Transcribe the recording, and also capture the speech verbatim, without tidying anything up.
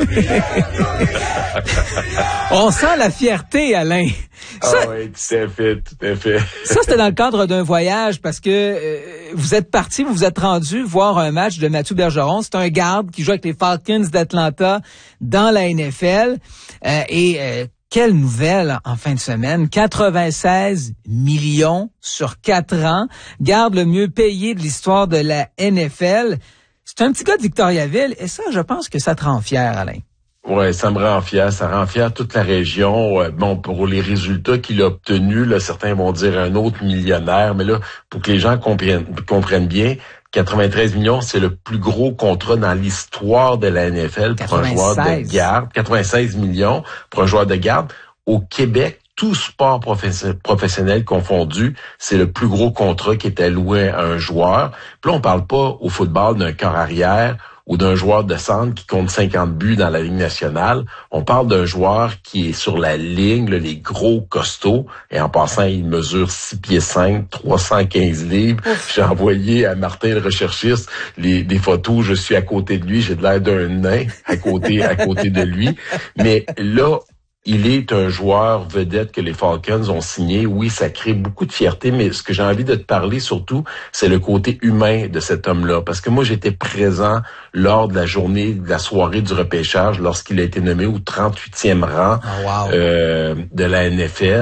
On sent la fierté, Alain. Ça, ah oui, tout à fait, tout à fait. Ça, c'était dans le cadre d'un voyage parce que euh, vous êtes parti, vous vous êtes rendu voir un match de Mathieu Bergeron. C'est un garde qui joue avec les Falcons d'Atlanta dans la N F L. Euh, et euh, quelle nouvelle en fin de semaine. quatre-vingt-seize millions sur quatre ans. Garde le mieux payé de l'histoire de la N F L. C'est un petit gars de Victoriaville. Et ça, je pense que ça te rend fier, Alain. Ouais, ça me rend fier, ça rend fier toute la région. Bon, pour les résultats qu'il a obtenus, là, certains vont dire un autre millionnaire, mais là, pour que les gens comprennent, comprennent bien, quatre-vingt-treize millions, c'est le plus gros contrat dans l'histoire de la N F L pour un joueur de garde. quatre-vingt-seize millions pour un joueur de garde. Au Québec, tout sport professionnel confondu, c'est le plus gros contrat qui est alloué à un joueur. Puis là, on parle pas au football d'un corps arrière ou d'un joueur de centre qui compte cinquante buts dans la Ligue nationale. On parle d'un joueur qui est sur la ligne, là, les gros costauds. Et en passant, il mesure six pieds cinq, trois cent quinze livres. J'ai envoyé à Martin, le recherchiste, les, des photos. Je suis à côté de lui. J'ai de l'air d'un nain à côté, à côté de lui. Mais là, il est un joueur vedette que les Falcons ont signé. Oui, ça crée beaucoup de fierté, mais ce que j'ai envie de te parler surtout, c'est le côté humain de cet homme-là. Parce que moi, j'étais présent lors de la journée, de la soirée du repêchage, lorsqu'il a été nommé au trente-huitième rang oh, wow. euh, de la N F L.